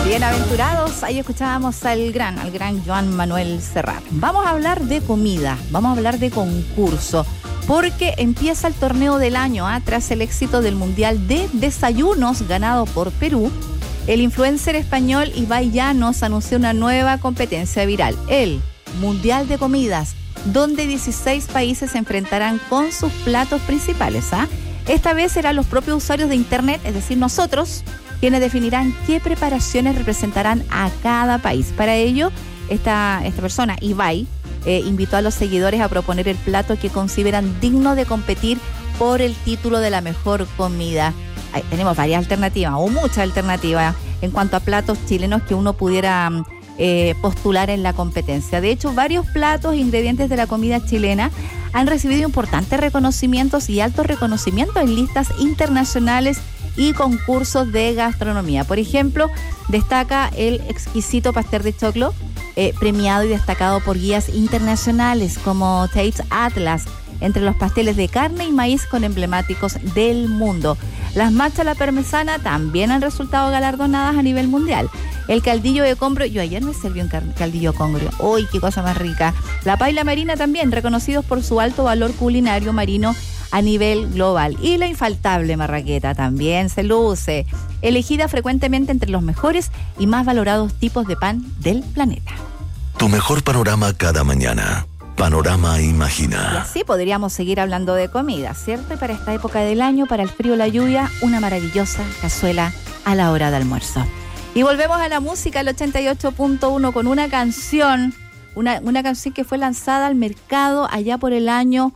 Bienaventurados, ahí escuchábamos al gran Joan Manuel Serrat. Vamos a hablar de comida, vamos a hablar de concurso, porque empieza el torneo del año, tras el éxito del Mundial de Desayunos ganado por Perú. El influencer español Ibai Llanos anunció una nueva competencia viral, el Mundial de Comidas, donde 16 países se enfrentarán con sus platos principales. Esta vez serán los propios usuarios de internet, es decir, nosotros, quienes definirán qué preparaciones representarán a cada país. Para ello, esta persona, Ibai, invitó a los seguidores a proponer el plato que consideran digno de competir por el título de la mejor comida. Tenemos varias alternativas, o muchas alternativas, en cuanto a platos chilenos que uno pudiera postular en la competencia. De hecho, varios platos e ingredientes de la comida chilena han recibido importantes reconocimientos y altos reconocimientos en listas internacionales y concursos de gastronomía. Por ejemplo, destaca el exquisito pastel de choclo, premiado y destacado por guías internacionales como Taste Atlas, entre los pasteles de carne y maíz con emblemáticos del mundo. Las machas a la parmesana también han resultado galardonadas a nivel mundial. El caldillo de congrio, yo ayer me serví un caldillo de congrio, ¡uy, qué cosa más rica! La paella marina también, reconocidos por su alto valor culinario marino a nivel global. Y la infaltable marraqueta también se luce, elegida frecuentemente entre los mejores y más valorados tipos de pan del planeta. Tu mejor panorama cada mañana. Panorama Imagina. Y así podríamos seguir hablando de comida, ¿cierto? Y para esta época del año, para el frío, la lluvia, una maravillosa cazuela a la hora de almuerzo. Y volvemos a la música, el 88.1, con una canción, una canción que fue lanzada al mercado allá por el año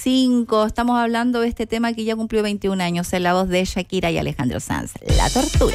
2005. Estamos hablando de este tema que ya cumplió 21 años en la voz de Shakira y Alejandro Sanz, La Tortura.